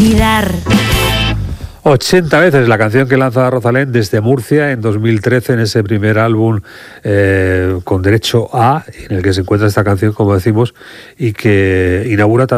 olvidar. 80 veces la canción que lanza Rosalén desde Murcia en 2013, en ese primer álbum con derecho a, en el que se encuentra esta canción, como decimos, y que inaugura también